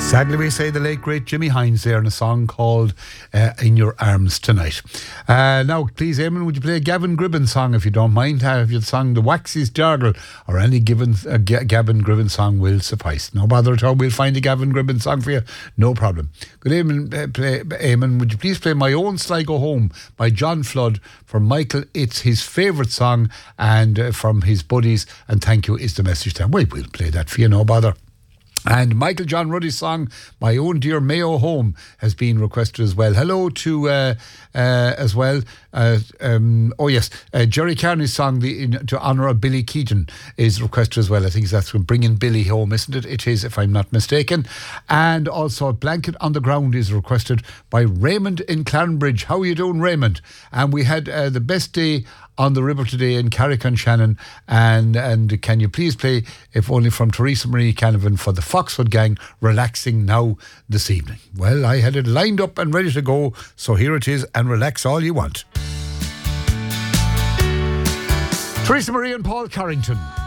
Sadly, we say the late great Jimmy Hines there in a song called In Your Arms Tonight. Now, please, Eamon, would you play a Gavin Gribben song if you don't mind? Have you sung The Waxies Jargle or any Gavin Gribben song will suffice. No bother at all. We'll find a Gavin Gribben song for you. No problem. Good evening, Eamon. Would you please play My Own Sligo Home by John Flood for Michael? It's his favourite song and from his buddies. And thank you is the message there. We'll play that for you. No bother. And Michael John Ruddy's song, My Own Dear Mayo Home, has been requested as well. Hello to, as well, Jerry Carney's song, To Honour of Billy Keaton, is requested as well. I think that's Bringing Billy Home, isn't it? It is, if I'm not mistaken. And also, Blanket on the Ground is requested by Raymond in Clarenbridge. How are you doing, Raymond? And we had the best day on the river today in Carrick-on-Shannon, and can you please play, if only from Teresa Marie Canavan, for the Foxwood Gang, Relaxing Now this evening. Well, I had it lined up and ready to go, so here it is, and relax all you want. Teresa Marie and Paul Carrington.